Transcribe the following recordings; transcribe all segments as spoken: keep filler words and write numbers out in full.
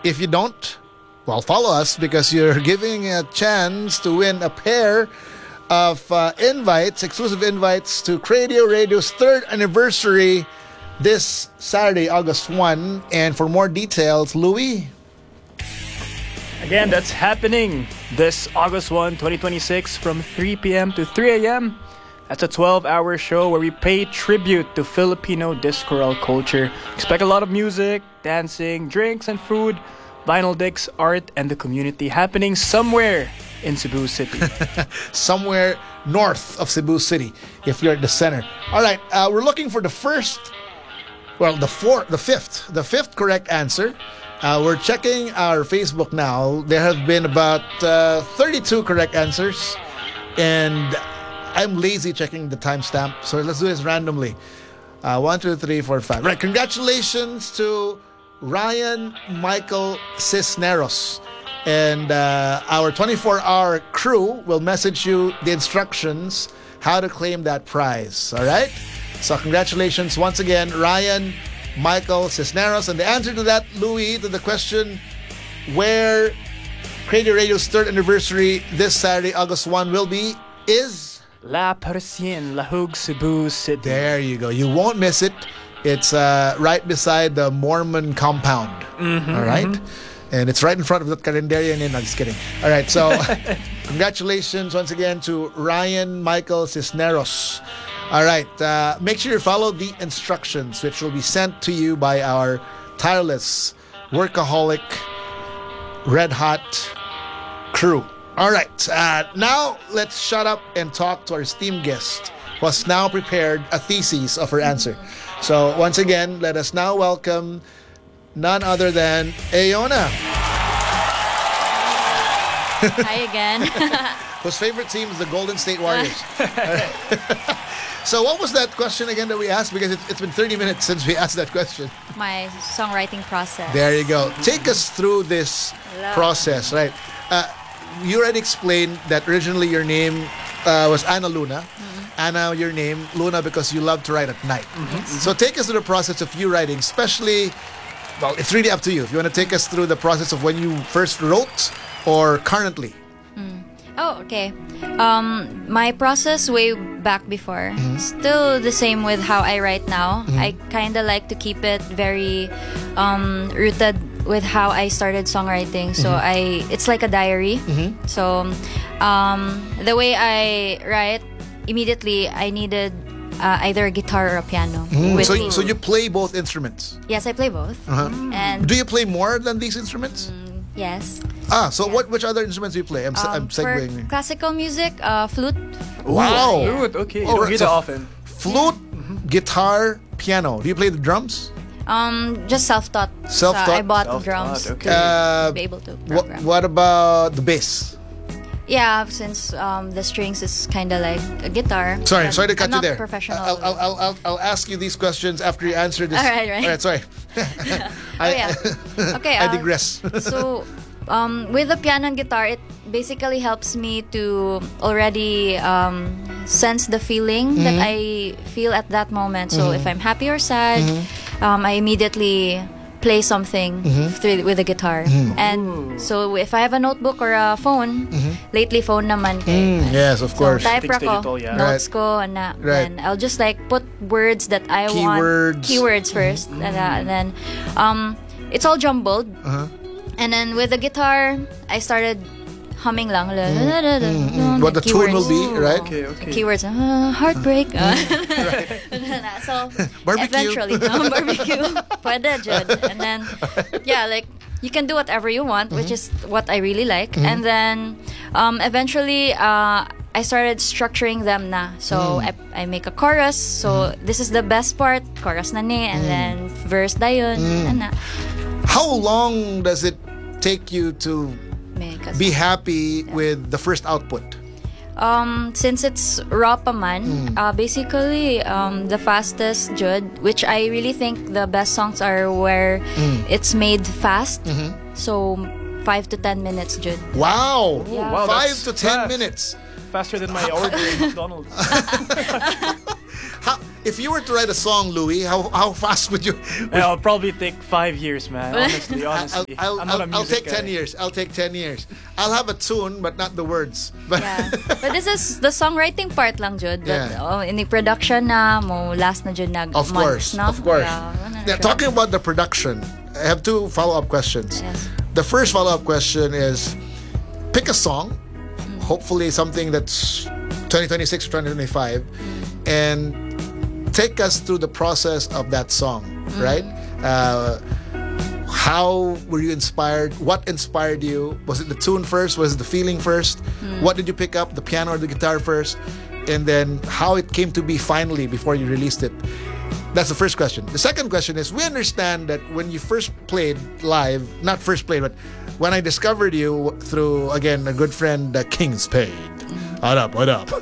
if you don't, well, follow us because you're giving a chance to win a pair of uh, invites, exclusive invites to Cradio Radio's third anniversary this Saturday, August first. And for more details, Louie? Again, that's happening this August first, twenty twenty-six from three p.m. to three a.m. That's a twelve-hour show where we pay tribute to Filipino discoral culture. Expect a lot of music, dancing, drinks, and food, vinyl decks, art, and the community happening somewhere in Cebu City. Somewhere north of Cebu City, if you're at the center. All right, uh, we're looking for the first, well, the fourth, the fifth, the fifth correct answer. Uh, we're checking our Facebook now. There have been about uh, thirty-two correct answers, and I'm lazy checking the timestamp, so let's do this randomly. Uh, one, two, three, four, five. Right, congratulations to Ryan Michael Cisneros. And uh, our twenty-four hour crew will message you the instructions how to claim that prize. All right? So congratulations once again, Ryan Michael Cisneros. And the answer to that, Louie, to the question where Cradio Radio's third anniversary this Saturday, August first will be is... La Parisienne, Lahug, Cebu City. There you go. You won't miss it. It's uh, right beside the Mormon compound. Mm-hmm, all right? Mm-hmm. And it's right in front of the Carinderia. No, just kidding. All right, so congratulations once again to Ryan Michael Cisneros. All right, uh, make sure you follow the instructions, which will be sent to you by our tireless, workaholic, red-hot crew. All right, uh, now let's shut up and talk to our esteemed guest, who has now prepared a thesis of her answer. So once again, let us now welcome none other than Aona. Hi again. Whose favorite team is the Golden State Warriors. So what was that question again that we asked? Because it, it's been thirty minutes since we asked that question. My songwriting process. There you go. Take us through this Hello. process, right? Uh, you already explained that originally your name uh, was Ana Luna. Mm-hmm. Ana, your name, Luna, because you love to write at night. Mm-hmm. So take us through the process of you writing, especially, well, it's really up to you. If you want to take us through the process of when you first wrote or currently. Mm. Oh, okay. Um, my process way back before, mm-hmm. still the same with how I write now. Mm-hmm. I kind of like to keep it very um, rooted with how I started songwriting. So mm-hmm. I, it's like a diary. Mm-hmm. So um, the way I write, immediately I needed uh, either a guitar or a piano. Mm. With So, me. so you play both instruments? Yes, I play both. Uh-huh. And do you play more than these instruments? mm, yes. Ah, so what? Which other instruments do you play? I'm, um, I'm segueing. For classical music, uh, flute. Wow. Yeah. Flute, okay. You Oh, don't right. hear So that often. Flute, mm-hmm. guitar, piano. Do you play the drums? Um, just self-taught. Self-taught? So I bought Self-taught, drums okay. to Uh, be able to What, program. what about the bass? Yeah, since um, the strings is kind of like a guitar. Sorry, I'm- sorry to cut I'm you not there. professional. I'll, I'll, I'll, I'll, I'll ask you these questions after you answer this. All right, right. All right, sorry. Oh, yeah. Okay. I uh, digress. So, um, with the piano and guitar, it basically helps me to already um, sense the feeling Mm-hmm. that I feel at that moment. So, if I'm happy or sad, Mm-hmm. um, I immediately play something through, with the guitar. Mm-hmm. And so, if I have a notebook or a phone, lately phone naman. kay. Mm, yes, of course. So, type Things ra ko, digital, yeah. notes ko, na, Right. and I'll just like put words that I Keywords. want. Keywords first. And, uh, and then, um, it's all jumbled. Uh-huh. And then with the guitar, I started humming lang. Mm, what the tune will be, right? Okay, okay. Keywords, uh, heartbreak. uh, so, Barbecue. eventually, no, barbecue. Pwede, Jud. And then, yeah, like, you can do whatever you want, which is what I really like. And then, um, eventually, uh, I started structuring them na. So, I, I make a chorus. So, this is the best part. Chorus na ni. And then, verse da yun. And na. How long does it take you to May kas- be happy with the first output? Um, since it's raw pa man, uh, basically, um, the fastest, Jud, which I really think the best songs are where it's made fast. So, five to ten minutes, Jud. Wow! Yeah. wow, Five that's to ten fast. minutes. Faster than my order at McDonald's. How, if you were to write a song, Louis, how how fast would you? Would It'll probably take five years, man. Honestly, I'll, honestly. I'll, I'm not a I'll, I'll music take ten guy. years. I'll take ten years. I'll have a tune, but not the words. But Yeah. But this is the songwriting part lang, Jud. But Yeah. oh, in the production na mo, last na Jud nag of months, course, no? of course. Yeah, wala na Now, siya. talking about the production, I have two follow-up questions. Yes. The first follow-up question is, pick a song, hopefully something that's twenty twenty-six or twenty twenty-five, and take us through the process of that song, right? Uh, how were you inspired? What inspired you? Was it the tune first? Was it the feeling first? What did you pick up, the piano or the guitar first? And then how it came to be finally before you released it? That's the first question. The second question is, we understand that when you first played live, not first played, but when I discovered you through, again, a good friend, uh, King Spade. What up, what up?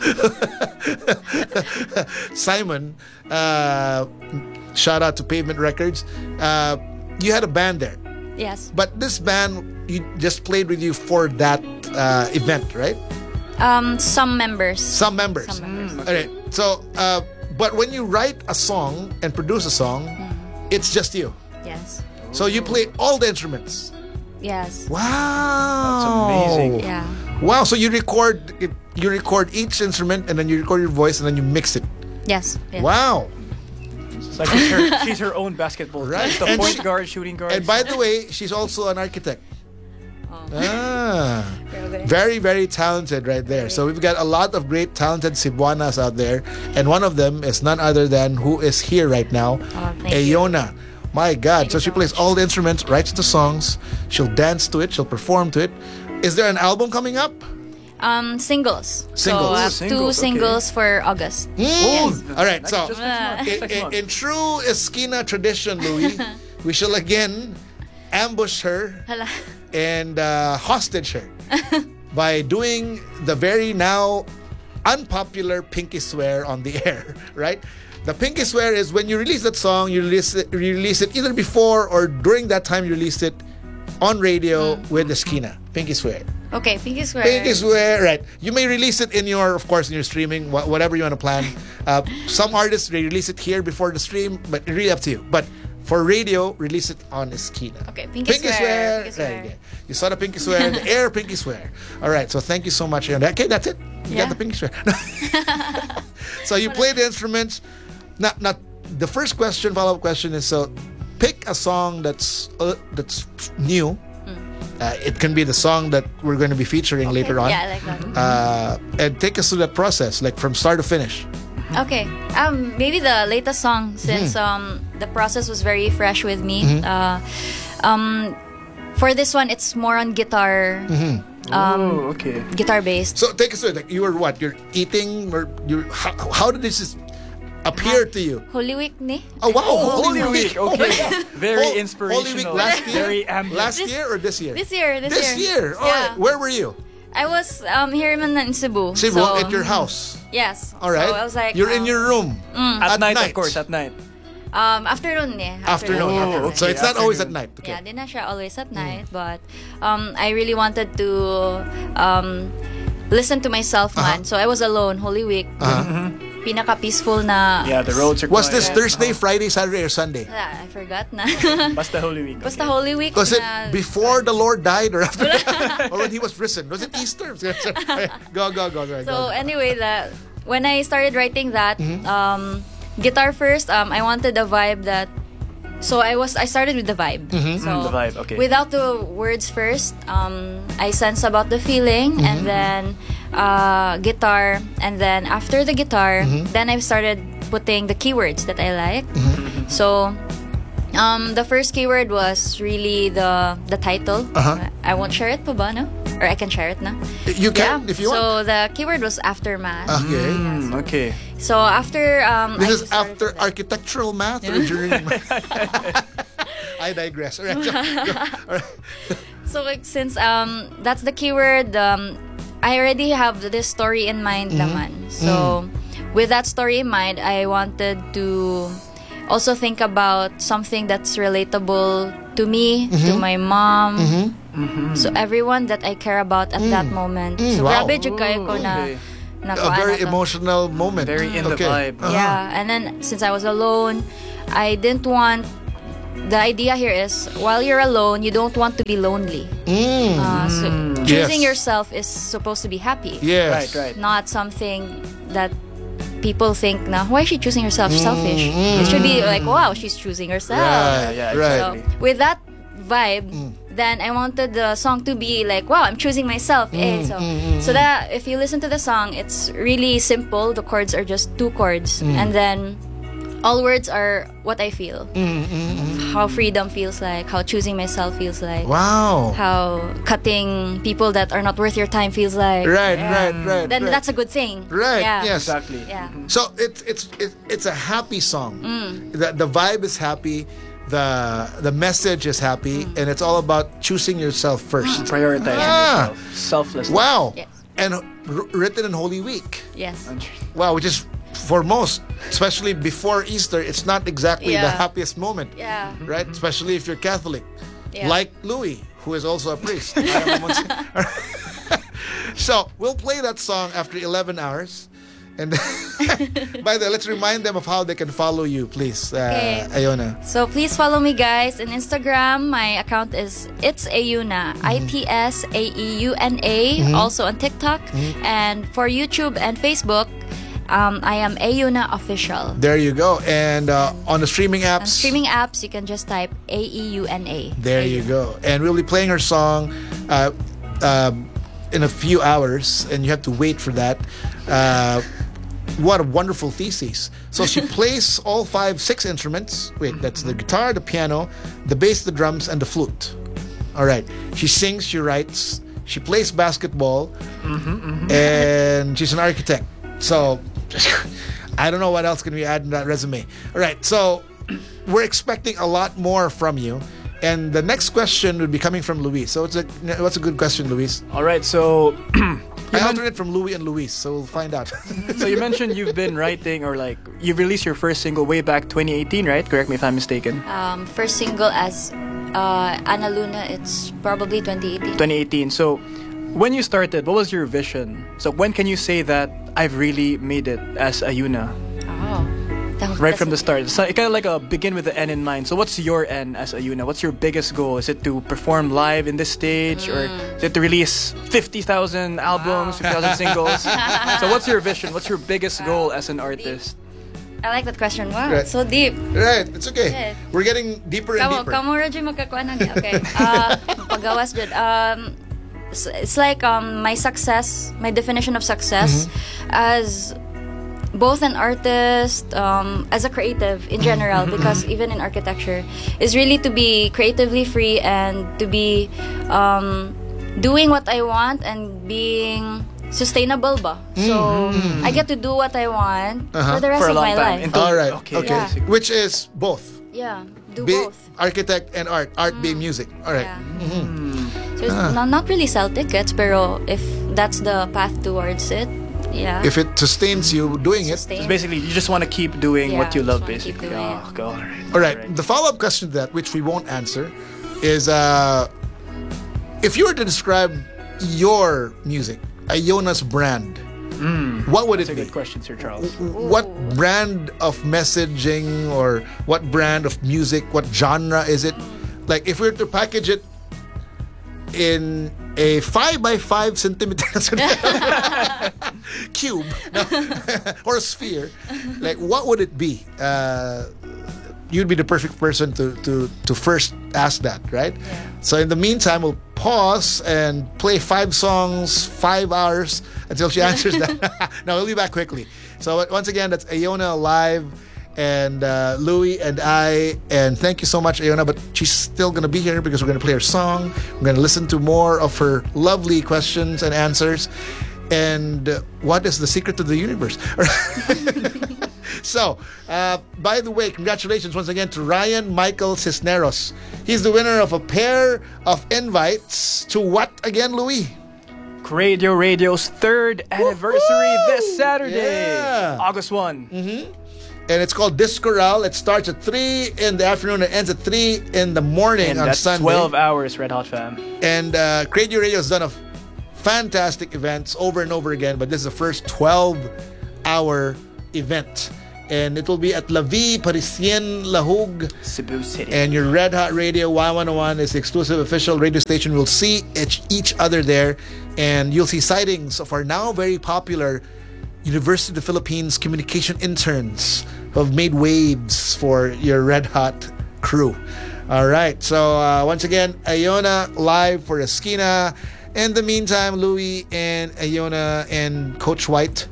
Simon, uh, shout out to Pavement Records. Uh, you had a band there, Yes. but this band you just played with you for that uh, event, right? Um, some members. Some members. Some members. All right. So, uh, but when you write a song and produce a song, it's just you. Yes. So you play all the instruments. Yes. Wow. That's amazing. Yeah. Wow. So you record it, you record each instrument and then you record your voice and then you mix it. Yes. yes. Wow. It's like she's her, she's her own basketball. Right. Right. The And point she- guard, shooting guard. And by the way, she's also an architect. Oh. Ah. Okay. Very, very talented right there. So we've got a lot of great talented Cebuanas out there. And one of them is none other than who is here right now, Oh, thank you. Ayona. My God. Thank So you she so plays much. all the instruments, writes the songs, she'll dance to it, she'll perform to it. Is there an album coming up? Um, singles. Singles. So I have Singles, two okay. singles for August. Mm. All right. Next- So just next month, in, next in, month. in true Esquina tradition, Louis, we shall again ambush her Hala. and uh, hostage her by doing the very now unpopular pinky swear on the air, right? The pinky swear is when you release that song, you release it, you release it either before or during that time you released it on radio with the Esquina. Pinky swear. Okay, Pinky Swear. Pinky swear, right. You may release it in your, of course, in your streaming, wha- whatever you want to plan. Uh, some artists, they release it here before the stream, but it's really up to you. But for radio, release it on Esquina. Okay, Pinky Swear, swear. Pinky Swear. Right, yeah. You saw the pinky swear, the air pinky swear. All right, so thank you so much. Okay, that's it. You Yeah. got the pinky swear. So you play the instruments. Not, not the first question, follow-up question is, so pick a song that's uh, that's new. Uh, it can be the song that we're going to be featuring later on. Yeah, I like that. Uh, and take us through that process, like from start to finish. Okay. Um, maybe the latest song, since Mm-hmm. um the process was very fresh with me. Uh, um, for this one, it's more on guitar, Mm-hmm. oh, okay. guitar based. So take us through it. Like you were what? You're eating, or you? How, how did this appear to you? Holy Week ni? Oh wow! Holy Week, Oh my okay. God. Very Hol- inspirational. Holy Week last year. Very ambient. Last This- year or this year? This year, this, This year. All right. Yeah. Where were you? I was um here in, in Cebu. Cebu, so, at your house. Yes. All right. So I was like, You're in um, your room. At, night, night. of course, at night. um afternoon eh. Afternoon. Oh, afternoon. okay, So it's not always at afternoon. night. Okay. Yeah, di na siya always at night, but um I really wanted to um listen to myself man. So I was alone Holy Week. Uh-huh. Pinaka peaceful na. Yeah, the roads are Was this quiet. Thursday, Friday, Saturday, or Sunday? Wala, I forgot na. Basta Holy Week. Basta okay. Holy Week. Was it na- before the Lord died or after? Or when he was risen? Was it Easter? Go, go, go. go, So go. anyway, that when I started writing that, Mm-hmm. um, guitar first, um, I wanted a vibe that. So I was I started with the vibe. Mm-hmm. So Mm, the vibe, okay. without the words first, um, I sense about the feeling, Mm-hmm. and then uh, guitar, and then after the guitar, Mm-hmm. then I started putting the keywords that I like. Mm-hmm. So. Um, the first keyword was really the the title. Uh-huh. I won't share it pa ba, no? Or I can share it na. You can, Yeah. if you so want. the keyword was aftermath. Okay. Mm, okay. So after um, This I is just started after with that. architectural math or during math? I digress. All right. Go. All right. So like, since um that's the keyword, um I already have this story in mind, Mm-hmm. naman. So with that story in mind, I wanted to also think about something that's relatable to me, Mm-hmm. to my mom, so everyone that I care about at that moment. Mm, so wow. grabe jud kayo ko na Okay. nakuha A very na to. emotional moment. Very in the vibe. Uh-huh. Yeah, and then since I was alone, I didn't want. The idea here is while you're alone, you don't want to be lonely. Mm. Uh, so choosing Yes. yourself is supposed to be happy. Yes. Right, right. Not something that people think, now, why is she choosing herself? Mm, Selfish. It should be like, wow, she's choosing herself. Right, Yeah, yeah, right. So, exactly. with that vibe, Mm. then I wanted the song to be like, wow, I'm choosing myself. eh. Mm, So, so that if you listen to the song, it's really simple. The chords are just two chords. Mm. And then all words are what I feel. Mm, How freedom feels like, how choosing myself feels like. Wow. How cutting people that are not worth your time feels like. Right, Yeah. right, right. Then right. that's a good thing. Right, Yeah. yes. Exactly. Yeah. So it's it's it, it's a happy song. Mm. The the vibe is happy, the the message is happy, Mm. and it's all about choosing yourself first. Prioritizing Ah. yourself. Selfless. Wow. Yes. And r- written in Holy Week. Yes. Wow, which is for most, especially before Easter, it's not exactly the Yeah. happiest moment. Yeah. Right? Especially if you're Catholic. Yeah. Like Louis, who is also a priest. I am a Monsi- So we'll play that song after eleven hours. And by the way, let's remind them of how they can follow you, please, uh, Okay. Ayona. So please follow me, guys. On Instagram, my account is It's Ayuna, I T S A E U N A. Also on TikTok. And for YouTube and Facebook, um, I am Ayuna Official. There you go. And uh, on the streaming apps, On streaming apps, you can just type A E U N A. there you go. And we'll be playing her song uh, um, in a few hours, and you have to wait for that. Uh, what a wonderful thesis. So she plays all five, six instruments. Wait, that's the guitar, the piano, the bass, the drums, and the flute. All right. She sings, she writes, she plays basketball, and she's an architect. So I don't know what else can we add in that resume. All right. So we're expecting a lot more from you. And the next question would be coming from Luis. So it's a what's a good question, Luis? All right, so I alternate from Louis and Luis, so we'll find out. so you mentioned you've been writing or like you've released your first single way back twenty eighteen, right? Correct me if I'm mistaken. Um, first single as uh, Ana Luna, it's probably twenty eighteen. twenty eighteen. So when you started, what was your vision? So when can you say that I've really made it as Ayuna? Oh. That- Right that's from the a- start. So kind of like a begin with the end in mind. So what's your end as Ayuna? What's your biggest goal? Is it to perform live in this stage? Or is it to release fifty thousand albums, fifty thousand singles? So what's your vision? What's your biggest goal as an artist? I like that question. Wow, Right. so deep. Right, it's okay. Yes. We're getting deeper and Kamu, deeper. kamu radyo magkakuha na niya. Okay. Uh, pagawas dyan. Um, it's, it's like um, my success, my definition of success as both an artist, um, as a creative in general, because even in architecture, is really to be creatively free and to be um, doing what I want and being sustainable ba. So, I get to do what I want Uh-huh. for the rest For a of long my time. life. Until- All right. Okay. Okay. Yeah. Which is both. Yeah, do Be both. architect and art. Art being music. All right. Yeah. So it's not, not really sell tickets, pero if that's the path towards it, yeah. If it sustains you doing it. Sustain. So basically, you just want to keep doing Yeah, what you just love, wanna keep basically. doing Oh, it. God. All right. All right. The follow-up question to that, which we won't answer, is uh, if you were to describe your music, Ayona's brand, what would That's a it be? good question, Sir Charles. What brand of messaging or what brand of music, what genre is it? Like if we were to package it in a five by five centimeter cube or a sphere, like what would it be? Uh, you'd be the perfect person to, to, to first ask that, right? So in the meantime, we'll pause and play five songs, five hours until she answers that. No, we'll be back quickly. So once again, that's Ayona Live and uh, Louis and I. And thank you so much, Ayona. But she's still going to be here because we're going to play her song. We're going to listen to more of her lovely questions and answers. And uh, what is the secret to the universe? So, uh, by the way, congratulations once again to Ryan Michael Cisneros. He's the winner of a pair of invites to what again, Louis? Radio Radio's third anniversary this Saturday, Yeah. August first. And it's called Discoral. It starts at three in the afternoon and ends at three in the morning And on that's Sunday. twelve hours, Red Hot fam. And uh, Radio Radio has done a fantastic events over and over again, but this is the first twelve-hour event. And it will be at La Vie Parisien Lahug, Cebu City. and your Red Hot Radio Y one oh one is the exclusive official radio station. We'll see each, each other there, and you'll see sightings of our now very popular University of the Philippines communication interns who have made waves for your Red Hot crew. All right, so uh, once again, Iona live for Esquina. In the meantime, Louie and Iona and Coach White,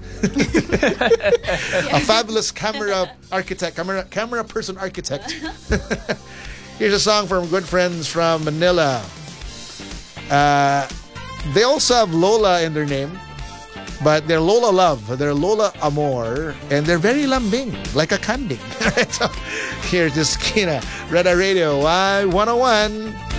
a fabulous camera architect, camera camera person architect. Here's a song from good friends from Manila. Uh, they also have Lola in their name, but they're Lola Love, they're Lola Amor, and they're very lambing, like a kanding. So here's Esquina, Red Eye Radio Y one oh one.